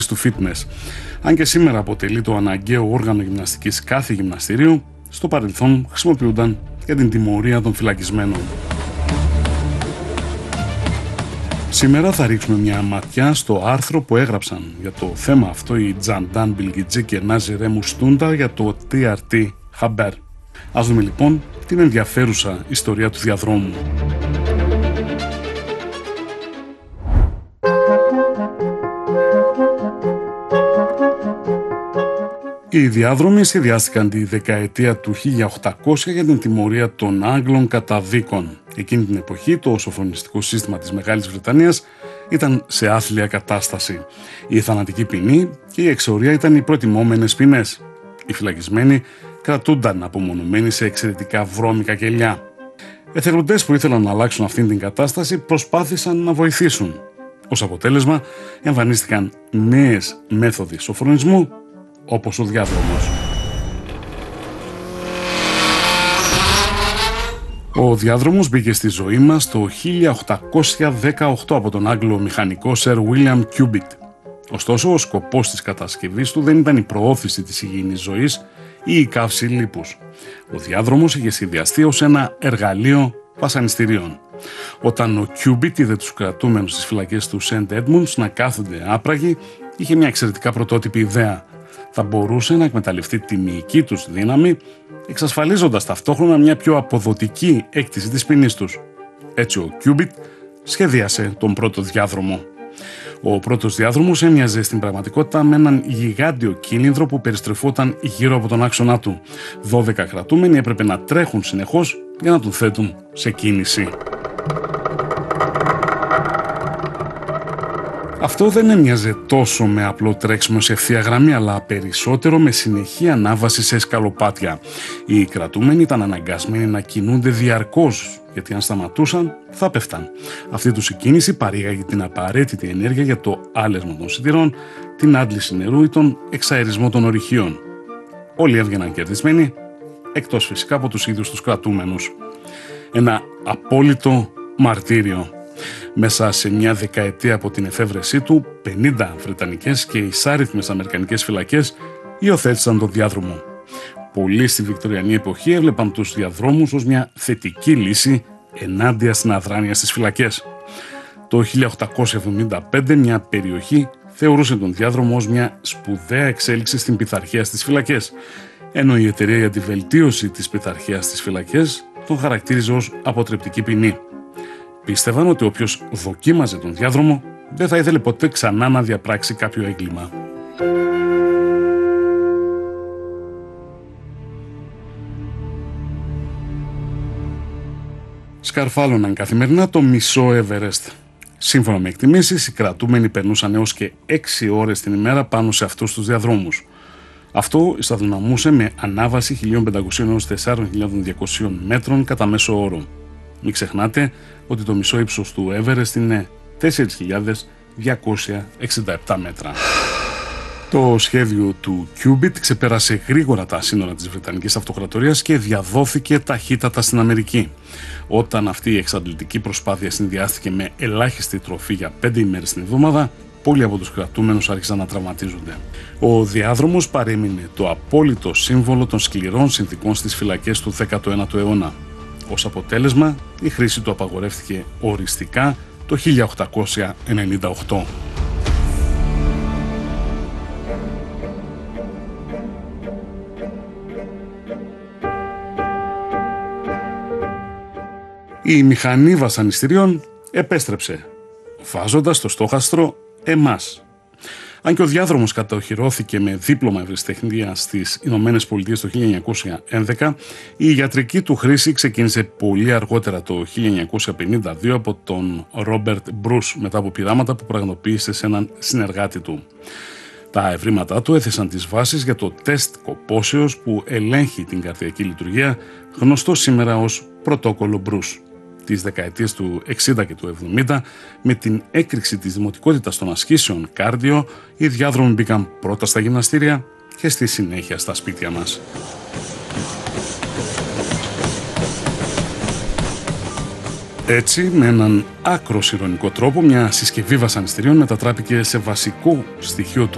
του fitness. Αν και σήμερα αποτελεί το αναγκαίο όργανο γυμναστικής κάθε γυμναστηρίου, στο παρελθόν χρησιμοποιούνταν για την τιμωρία των φυλακισμένων. Σήμερα θα ρίξουμε μια ματιά στο άρθρο που έγραψαν για το θέμα αυτό οι Τζαντάν Μπιλγκιτζή και Νάζι Ρέμου Στούντα για το TRT Haber. Ας δούμε λοιπόν την ενδιαφέρουσα ιστορία του διαδρόμου. Οι διάδρομοι σχεδιάστηκαν τη δεκαετία του 1800 για την τιμωρία των Άγγλων καταδίκων. Εκείνη την εποχή το σοφρονιστικό σύστημα της Μεγάλης Βρετανίας ήταν σε άθλια κατάσταση. Η θανατική ποινή και η εξορία ήταν οι προτιμόμενες ποινές. Οι φυλακισμένοι κρατούνταν απομονωμένοι σε εξαιρετικά βρώμικα κελιά. Εθελοντές που ήθελαν να αλλάξουν αυτήν την κατάσταση προσπάθησαν να βοηθήσουν. Ως αποτέλεσμα εμφανίστηκαν νέες μέθοδοι σοφρονισμού, όπως ο διάδρομος. Ο διάδρομος μπήκε στη ζωή μας το 1818 από τον Άγγλο μηχανικό Sir William Cubitt. Ωστόσο, ο σκοπός της κατασκευής του δεν ήταν η προώθηση της υγιεινής ζωής ή η καύση λίπους. Ο διάδρομος είχε σχεδιαστεί ως ένα εργαλείο βασανιστήριων. Όταν ο Cubitt είδε τους κρατούμενους στις φυλακές του St. Edmunds να κάθονται άπραγοι, είχε μια εξαιρετικά πρωτότυπη ιδέα. Θα μπορούσε να εκμεταλλευτεί τη μυϊκή τους δύναμη, εξασφαλίζοντας ταυτόχρονα μια πιο αποδοτική έκτηση της ποινής τους. Έτσι ο Cubitt σχεδίασε τον πρώτο διάδρομο. Ο πρώτος διάδρομος έμοιαζε στην πραγματικότητα με έναν γιγάντιο κύλινδρο που περιστρεφόταν γύρω από τον άξονά του. 12 κρατούμενοι έπρεπε να τρέχουν συνεχώς για να τον θέτουν σε κίνηση. Αυτό δεν έμοιαζε τόσο με απλό τρέξιμο σε ευθεία γραμμή, αλλά περισσότερο με συνεχή ανάβαση σε σκαλοπάτια. Οι κρατούμενοι ήταν αναγκασμένοι να κινούνται διαρκώς, γιατί αν σταματούσαν θα πέφταν. Αυτή τους η κίνηση παρήγαγε την απαραίτητη ενέργεια για το άλεσμα των σιτηρών, την άντληση νερού ή τον εξαερισμό των ορυχείων. Όλοι έβγαιναν κερδισμένοι, εκτός φυσικά από τους ίδιους τους κρατούμενους. Ένα απόλυτο μαρτύριο. Μέσα σε μια δεκαετία από την εφεύρεσή του, 50 βρετανικές και εισάριθμες αμερικανικές φυλακές υιοθέτησαν τον διάδρομο. Πολλοί στη βικτωριανή εποχή έβλεπαν τους διαδρόμους ως μια θετική λύση ενάντια στην αδράνεια στις φυλακές. Το 1875 μια περιοχή θεωρούσε τον διάδρομο ως μια σπουδαία εξέλιξη στην πειθαρχία στις φυλακές, ενώ η εταιρεία για τη βελτίωση της πειθαρχίας στις φυλακές τον χαρακτήριζε ως αποτρεπτική ποινή. Πίστευαν ότι όποιος δοκίμαζε τον διάδρομο δεν θα ήθελε ποτέ ξανά να διαπράξει κάποιο έγκλημα. Σκαρφάλωναν καθημερινά το μισό Εβερέστ. Σύμφωνα με εκτιμήσεις, οι κρατούμενοι περνούσαν έως και 6 ώρες την ημέρα πάνω σε αυτούς τους διαδρόμους. Αυτό ισοδυναμούσε με ανάβαση 1.500 έως 4.200 μέτρων κατά μέσο όρο. Μην ξεχνάτε ότι το μισό ύψος του Everest είναι 4.267 μέτρα. Το σχέδιο του Cubitt ξεπέρασε γρήγορα τα σύνορα της Βρετανικής Αυτοκρατορίας και διαδόθηκε ταχύτατα στην Αμερική. Όταν αυτή η εξαντλητική προσπάθεια συνδυάστηκε με ελάχιστη τροφή για 5 ημέρες την εβδομάδα, πολλοί από τους κρατούμενους άρχισαν να τραυματίζονται. Ο διάδρομος παρέμεινε το απόλυτο σύμβολο των σκληρών συνθηκών στις φυλακές του 19ου αιώνα. Ως αποτέλεσμα, η χρήση του απαγορεύτηκε οριστικά το 1898. Η μηχανή βασανιστήριων επέστρεψε, βάζοντας στο στόχαστρο εμάς. Αν και ο διάδρομος κατοχυρώθηκε με δίπλωμα ευρεσιτεχνίας στις Ηνωμένες Πολιτείες το 1911, η ιατρική του χρήση ξεκίνησε πολύ αργότερα το 1952 από τον Ρόμπερτ Μπρους μετά από πειράματα που πραγματοποίησε σε έναν συνεργάτη του. Τα ευρήματά του έθεσαν τις βάσεις για το τεστ κοπόσεως που ελέγχει την καρδιακή λειτουργία, γνωστό σήμερα ως πρωτόκολλο Μπρους. Τις δεκαετίες του 60 και του 70, με την έκρηξη της δημοτικότητας των ασκήσεων κάρδιο, οι διάδρομοι μπήκαν πρώτα στα γυμναστήρια και στη συνέχεια στα σπίτια μας. Έτσι, με έναν άκρος ειρωνικό τρόπο, μια συσκευή βασανιστήριων μετατράπηκε σε βασικό στοιχείο του